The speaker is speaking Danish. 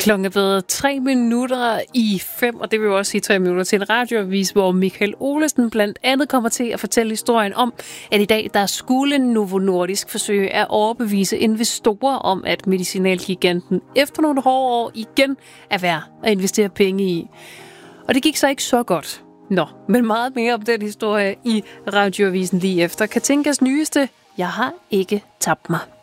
Klokken er blevet 5:03, og det vil jo også sige 3 minutter til en radioavis, hvor Michael Olesen blandt andet kommer til at fortælle historien om, at i dag der skulle Novo Nordisk forsøge at overbevise investorer om, at medicinalgiganten efter nogle hårde år igen er værd at investere penge i. Og det gik så ikke så godt. Men meget mere om den historie i radioavisen lige efter. Katinkas nyeste: Jeg har ikke tabt mig.